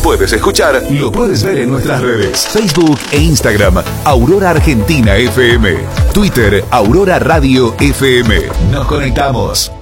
puedes escuchar, lo puedes ver en nuestras redes. Facebook e Instagram, Aurora Argentina FM. Twitter, Aurora Radio FM. Nos conectamos.